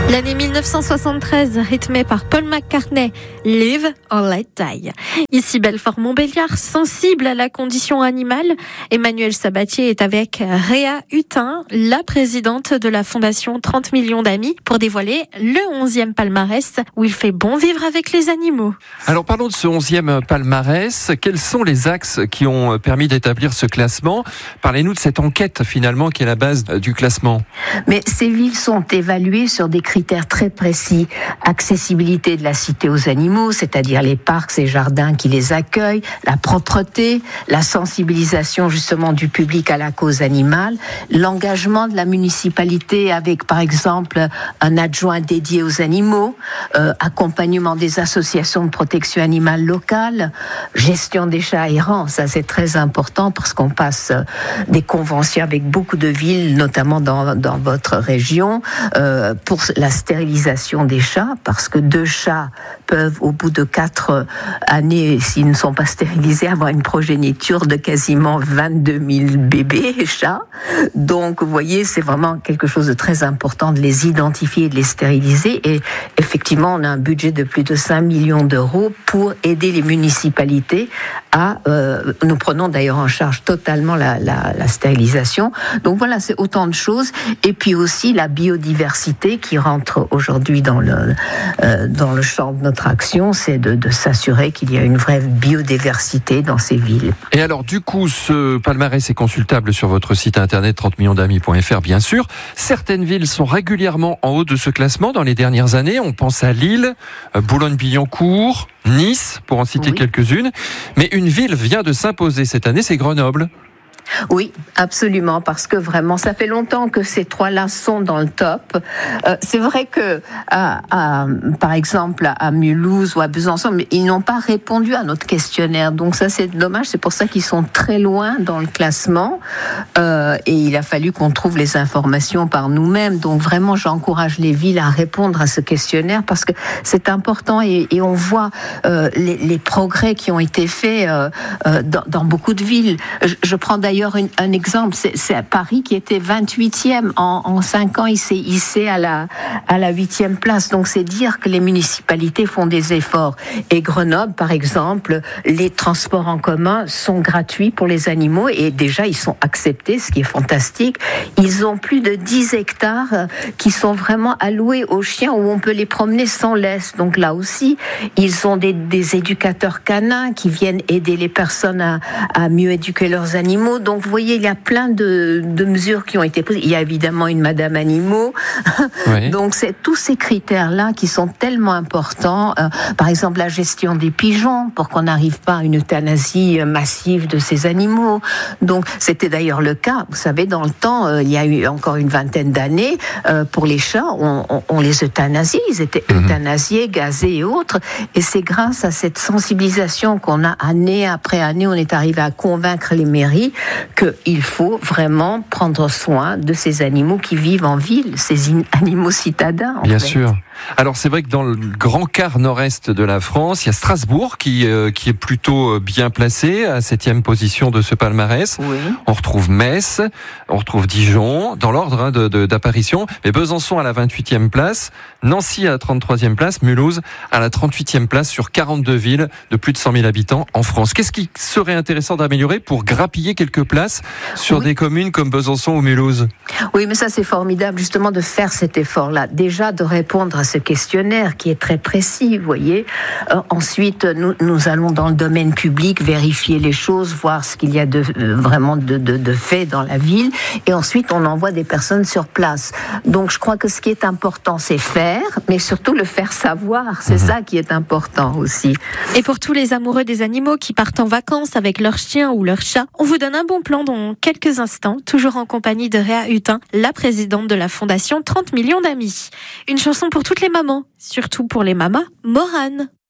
L'année 1973, rythmée par Paul McCartney, Live or Let Die. Ici Belfort-Montbéliard, sensible à la condition animale, Emmanuel Sabatier est avec Réa Hutin, la présidente de la Fondation 30 millions d'amis, pour dévoiler le 11e palmarès où il fait bon vivre avec les animaux. Alors parlons de ce 11e palmarès. Quels sont les axes qui ont permis d'établir ce classement ? Parlez-nous de cette enquête finalement qui est la base du classement. Mais ces villes sont évaluées sur des critères très précis. Accessibilité de la cité aux animaux, c'est-à-dire les parcs et jardins qui les accueillent, la propreté, la sensibilisation justement du public à la cause animale, l'engagement de la municipalité avec par exemple un adjoint dédié aux animaux, accompagnement des associations de protection animale locales, gestion des chats errants, ça c'est très important parce qu'on passe des conventions avec beaucoup de villes, notamment dans votre région, pour la stérilisation des chats, parce que 2 chats peuvent, au bout de 4 années, s'ils ne sont pas stérilisés, avoir une progéniture de quasiment 22 000 bébés et chats. Donc, vous voyez, c'est vraiment quelque chose de très important de les identifier et de les stériliser. Et effectivement, on a un budget de plus de 5 millions d'euros pour aider les municipalités à... nous prenons d'ailleurs en charge totalement la stérilisation. Donc voilà, c'est autant de choses. Et puis aussi la biodiversité qui rentre aujourd'hui dans le champ de notre action, c'est de s'assurer qu'il y a une vraie biodiversité dans ces villes. Et alors du coup, ce palmarès est consultable sur votre site internet 30millionsdamis.fr bien sûr. Certaines villes sont régulièrement en haut de ce classement dans les dernières années. On pense à Lille, Boulogne-Billancourt, Nice, pour en citer quelques-unes. Mais une ville vient de s'imposer cette année, c'est Grenoble. Oui, absolument, parce que vraiment, ça fait longtemps que ces 3-là sont dans le top. C'est vrai que, par exemple, à Mulhouse ou à Besançon, mais ils n'ont pas répondu à notre questionnaire. Donc ça, c'est dommage. C'est pour ça qu'ils sont très loin dans le classement. Et il a fallu qu'on trouve les informations par nous-mêmes. Donc vraiment, j'encourage les villes à répondre à ce questionnaire parce que c'est important et on voit les progrès qui ont été faits dans beaucoup de villes. Je prends d'ailleurs un exemple, c'est à Paris qui était 28e. En 5 ans, il s'est hissé à la 8e place. Donc, c'est dire que les municipalités font des efforts. Et Grenoble, par exemple, les transports en commun sont gratuits pour les animaux et déjà, ils sont acceptés, ce qui est fantastique. Ils ont plus de 10 hectares qui sont vraiment alloués aux chiens où on peut les promener sans laisse. Donc là aussi, ils ont des éducateurs canins qui viennent aider les personnes à mieux éduquer leurs animaux. Donc, vous voyez, il y a plein de mesures qui ont été prises. Il y a évidemment une Madame Animaux. Oui. Donc, c'est tous ces critères-là qui sont tellement importants. Par exemple, la gestion des pigeons, pour qu'on n'arrive pas à une euthanasie massive de ces animaux. Donc, c'était d'ailleurs le cas. Vous savez, dans le temps, il y a eu encore une vingtaine d'années, pour les chats, on les euthanasie. Ils étaient euthanasiés, gazés et autres. Et c'est grâce à cette sensibilisation qu'on a année après année, on est arrivé à convaincre les mairies qu'il faut vraiment prendre soin de ces animaux qui vivent en ville, ces animaux citadins. Bien sûr. Alors c'est vrai que dans le grand quart nord-est de la France, il y a Strasbourg qui est plutôt bien placé à 7e position de ce palmarès. Oui. On retrouve Metz, on retrouve Dijon dans l'ordre d'apparition, mais Besançon à la 28e place, Nancy à la 33e place, Mulhouse à la 38e place sur 42 villes de plus de 100 000 habitants en France. Qu'est-ce qui serait intéressant d'améliorer pour grappiller quelques places sur des communes comme Besançon ou Mulhouse? Oui, mais ça c'est formidable justement de faire cet effort-là. Déjà de répondre à ce questionnaire qui est très précis, vous voyez. Ensuite, nous allons dans le domaine public vérifier les choses, voir ce qu'il y a vraiment de fait dans la ville. Et ensuite, on envoie des personnes sur place. Donc, je crois que ce qui est important, c'est faire, mais surtout le faire savoir. C'est ça qui est important aussi. Et pour tous les amoureux des animaux qui partent en vacances avec leur chien ou leur chat, on vous donne un bon plan dans quelques instants, toujours en compagnie de Réa Hutin, la présidente de la Fondation 30 millions d'amis. Une chanson pour toutes les mamans, surtout pour les mamas, Morane.